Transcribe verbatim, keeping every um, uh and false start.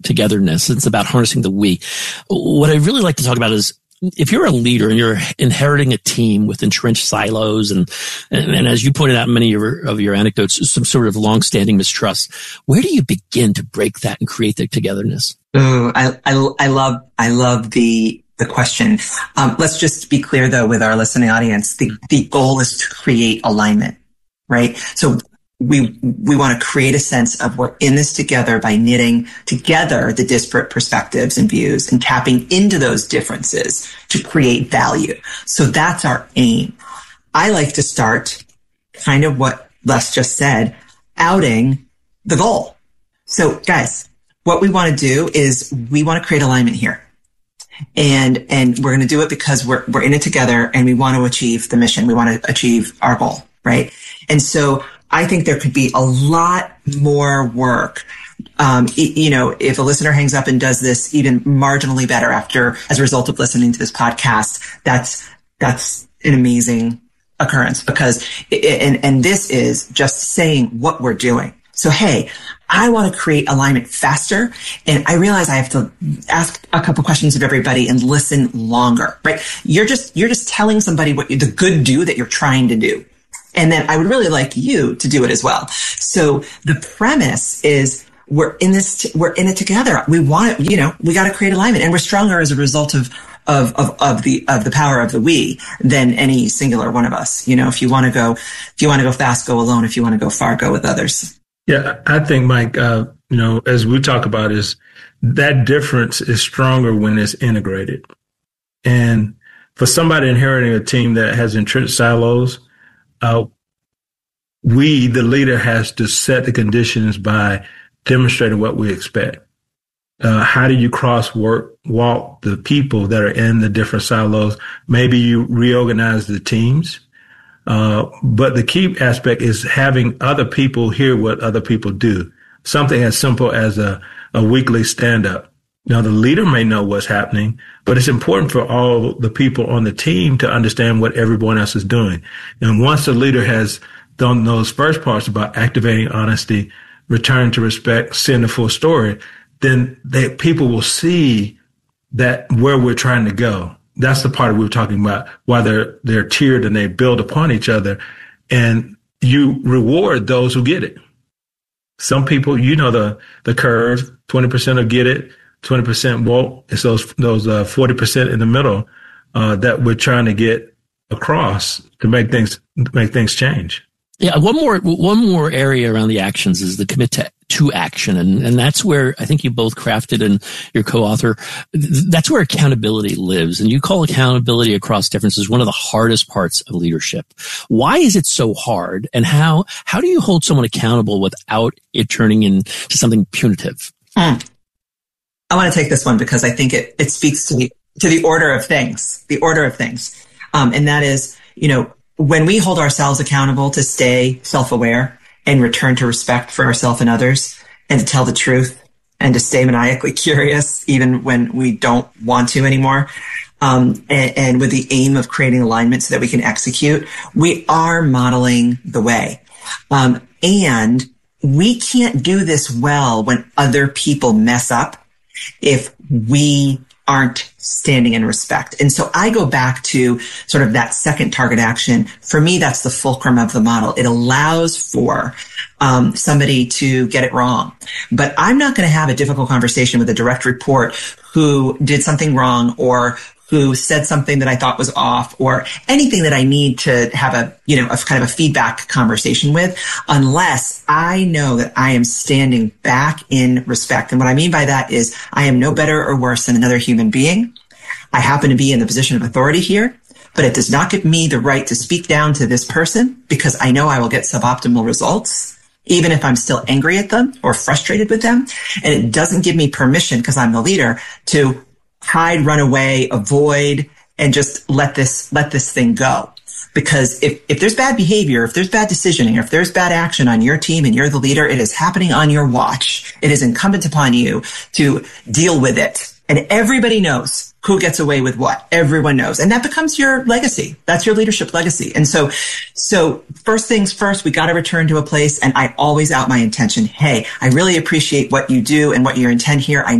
togetherness. It's about harnessing the we. What I really like to talk about is if you're a leader and you're inheriting a team with entrenched silos and, and, and as you pointed out in many of your, of your anecdotes, some sort of longstanding mistrust, where do you begin to break that and create the togetherness? Oh, I, I, I love, I love the, the question. Um, let's just be clear though with our listening audience. The, the goal is to create alignment, right? So we, we want to create a sense of we're in this together by knitting together the disparate perspectives and views and tapping into those differences to create value. So that's our aim. I like to start kind of what Les just said, outing the goal. So guys, what we want to do is we want to create alignment here. And, and we're going to do it because we're, we're in it together and we want to achieve the mission. We want to achieve our goal, right? And so I think there could be a lot more work. Um, you know, if a listener hangs up and does this even marginally better after, as a result of listening to this podcast, that's, that's an amazing occurrence because, it, and, and this is just saying what we're doing. So, hey, I want to create alignment faster. And I realize I have to ask a couple questions of everybody and listen longer, right? You're just, you're just telling somebody what you, the good do that you're trying to do. And then I would really like you to do it as well. So the premise is we're in this, t- we're in it together. We want it, you know, we got to create alignment and we're stronger as a result of, of, of, of the, of the power of the we than any singular one of us. You know, if you want to go, if you want to go fast, go alone. If you want to go far, go with others. Yeah. I think, Mike, uh, you know, as we talk about is that difference is stronger when it's integrated. And for somebody inheriting a team that has entrenched silos, Uh, we, the leader, has to set the conditions by demonstrating what we expect. Uh, how do you cross work, walk the people that are in the different silos? Maybe you reorganize the teams. Uh, but the key aspect is having other people hear what other people do. Something as simple as a, a weekly stand-up. Now, the leader may know what's happening, but it's important for all the people on the team to understand what everyone else is doing. And once the leader has done those first parts about activating honesty, return to respect, seeing the full story, then they, people will see that where we're trying to go. That's the part we were talking about, why they're, they're tiered and they build upon each other. And you reward those who get it. Some people, you know, the, the curve, twenty percent will get it. twenty percent won't. It's those, those, uh, forty percent in the middle, uh, that we're trying to get across to make things, make things change. Yeah. One more, one more area around the actions is the commit to, to action. And, and that's where I think you both crafted and your co-author, that's where accountability lives. And you call accountability across differences one of the hardest parts of leadership. Why is it so hard? And how, how do you hold someone accountable without it turning into something punitive? Hmm. I want to take this one because I think it, it speaks to the, to the order of things, the order of things. Um, and that is, you know, when we hold ourselves accountable to stay self-aware and return to respect for ourselves and others and to tell the truth and to stay maniacally curious, even when we don't want to anymore. Um, and, and with the aim of creating alignment so that we can execute, we are modeling the way. Um, and we can't do this well when other people mess up if we aren't standing in respect. And so I go back to sort of that second target action. For me, that's the fulcrum of the model. It allows for um, somebody to get it wrong. But I'm not going to have a difficult conversation with a direct report who did something wrong or who said something that I thought was off or anything that I need to have a, you know, a kind of a feedback conversation with, unless I know that I am standing back in respect. And what I mean by that is I am no better or worse than another human being. I happen to be in the position of authority here, but it does not give me the right to speak down to this person because I know I will get suboptimal results, even if I'm still angry at them or frustrated with them. And it doesn't give me permission, because I'm the leader, to hide, run away, avoid, and just let this, let this thing go. Because if, if there's bad behavior, if there's bad decisioning, or if there's bad action on your team and you're the leader, it is happening on your watch. It is incumbent upon you to deal with it And everybody knows who gets away with what. Everyone knows. And that becomes your legacy. That's your leadership legacy. And so, so first things first, we got to return to a place. And I always out my intention. Hey, I really appreciate what you do and what your intent here. I